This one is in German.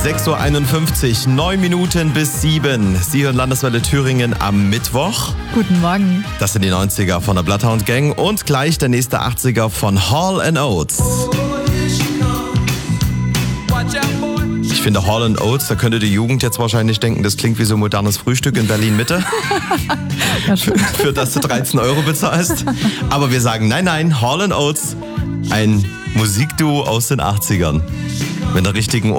6.51 Uhr, 9 Minuten bis 7. Sie hören Landeswelle Thüringen am Mittwoch. Guten Morgen. Das sind die 90er von der Bloodhound Gang und gleich der nächste 80er von Hall & Oates. Ich finde Hall & Oates, da könnte die Jugend jetzt wahrscheinlich denken, das klingt wie so ein modernes Frühstück in Berlin-Mitte. Ja, für das du 13 € bezahlst. Aber wir sagen nein, Hall & Oates, ein Musikduo aus den 80ern. Mit der richtigen